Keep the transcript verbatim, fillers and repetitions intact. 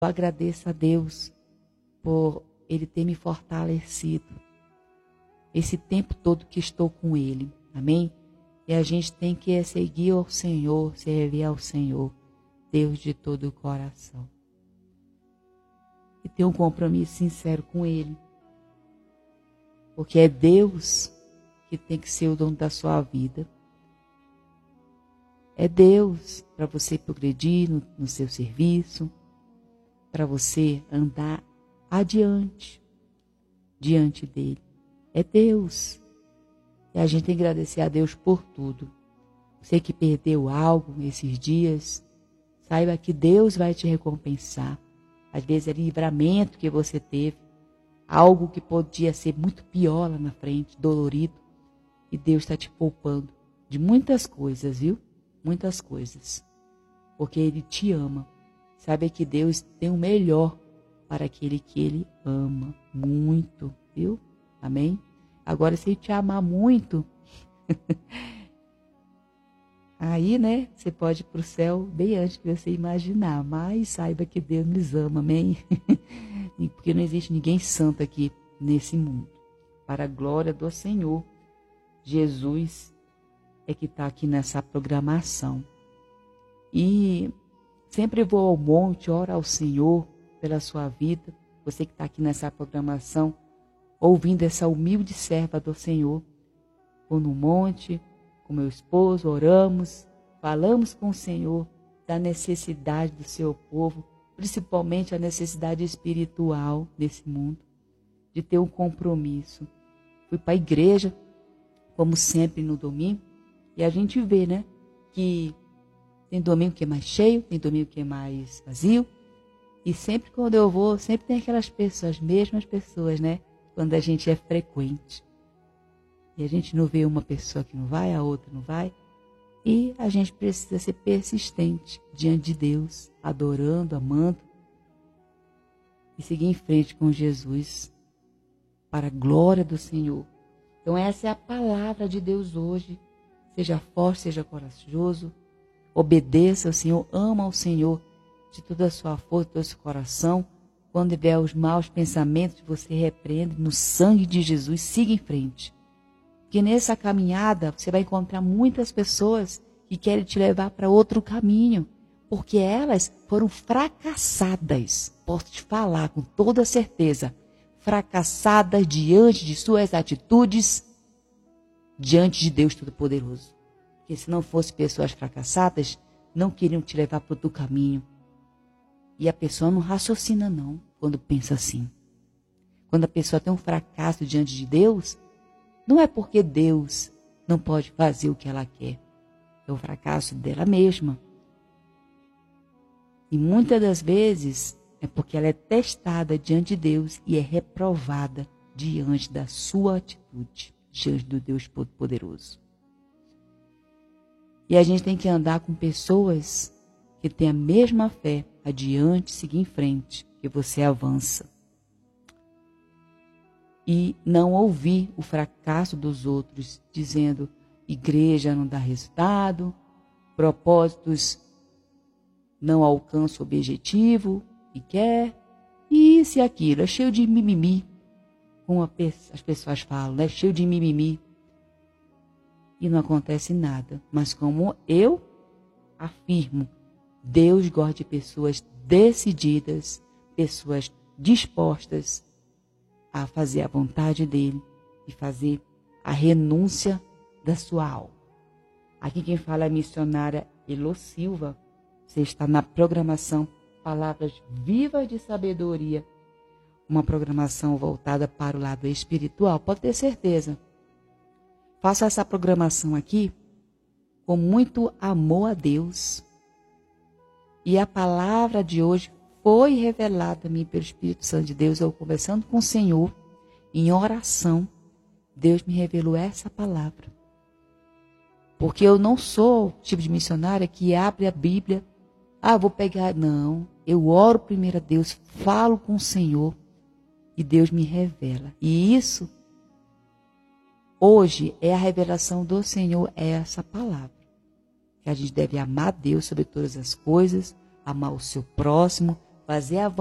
Eu agradeço a Deus por Ele ter me fortalecido esse tempo todo que estou com Ele. Amém? E a gente tem que seguir ao Senhor, servir ao Senhor, Deus de todo o coração. E ter um compromisso sincero com Ele. Porque é Deus que tem que ser o dono da sua vida. É Deus para você progredir no, no seu serviço, para você andar adiante, diante dele. É Deus. E a gente tem que agradecer a Deus por tudo. Você que perdeu algo nesses dias, saiba que Deus vai te recompensar. Às vezes é livramento que você teve, algo que podia ser muito pior lá na frente, dolorido. E Deus está te poupando de muitas coisas, viu? Muitas coisas. Porque Ele te ama. Saiba que Deus tem o melhor para aquele que Ele ama muito, viu? Amém? Agora, se Ele te amar muito, aí, né, você pode ir para o céu bem antes que você imaginar. Mas saiba que Deus nos ama, amém? Porque não existe ninguém santo aqui nesse mundo. Para a glória do Senhor, Jesus é que está aqui nessa programação. E sempre vou ao monte, oro ao Senhor pela sua vida. Você que está aqui nessa programação, ouvindo essa humilde serva do Senhor. Vou no monte com meu esposo, oramos, falamos com o Senhor da necessidade do seu povo, principalmente a necessidade espiritual desse mundo, de ter um compromisso. Fui para a igreja, como sempre no domingo, e a gente vê, né, que tem domingo que é mais cheio, tem domingo que é mais vazio, e sempre quando eu vou, sempre tem aquelas pessoas, as mesmas pessoas, né, quando a gente é frequente. E a gente não vê uma pessoa que não vai, a outra não vai, e a gente precisa ser persistente diante de Deus, adorando, amando, e seguir em frente com Jesus, para a glória do Senhor. Então essa é a palavra de Deus hoje. Seja forte, seja corajoso, obedeça ao Senhor, ama ao Senhor de toda a sua força, de todo o seu coração. Quando vier os maus pensamentos, você repreende no sangue de Jesus, siga em frente. Porque nessa caminhada você vai encontrar muitas pessoas que querem te levar para outro caminho, porque elas foram fracassadas, posso te falar com toda certeza, fracassadas diante de suas atitudes, diante de Deus Todo-Poderoso. Porque se não fossem pessoas fracassadas, não queriam te levar para outro caminho. E a pessoa não raciocina não, quando pensa assim. Quando a pessoa tem um fracasso diante de Deus, não é porque Deus não pode fazer o que ela quer. É o fracasso dela mesma. E muitas das vezes é porque ela é testada diante de Deus e é reprovada diante da sua atitude, diante do Deus Todo-Poderoso. E a gente tem que andar com pessoas que têm a mesma fé, adiante, seguir em frente, que você avança. E não ouvir o fracasso dos outros, dizendo, igreja não dá resultado, propósitos não alcançam o objetivo que quer, e isso e aquilo, é cheio de mimimi, como as pessoas falam, é cheio de mimimi, e não acontece nada. Mas como eu afirmo, Deus gosta de pessoas decididas, pessoas dispostas a fazer a vontade dele e fazer a renúncia da sua alma. Aqui quem fala é a missionária Elo Silva. Você está na programação Palavras Vivas de Sabedoria, uma programação voltada para o lado espiritual. Pode ter certeza. Faço essa programação aqui com muito amor a Deus. E a palavra de hoje foi revelada a mim pelo Espírito Santo de Deus. Eu conversando com o Senhor, em oração, Deus me revelou essa palavra. Porque eu não sou o tipo de missionária que abre a Bíblia. Ah, vou pegar. Não, eu oro primeiro a Deus, falo com o Senhor e Deus me revela. E isso, hoje, é a revelação do Senhor, é essa palavra. Que a gente deve amar Deus sobre todas as coisas, amar o seu próximo, fazer a